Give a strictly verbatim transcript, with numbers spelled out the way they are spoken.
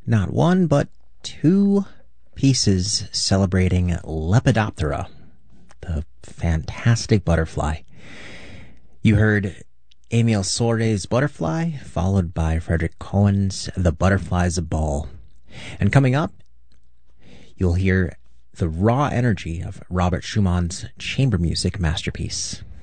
Not one, but two pieces celebrating Lepidoptera, the fantastic butterfly. You heard Emile Soure's Butterfly, followed by Frederick Cohen's The Butterfly's Ball. And coming up, you'll hear the raw energy of Robert Schumann's chamber music masterpiece.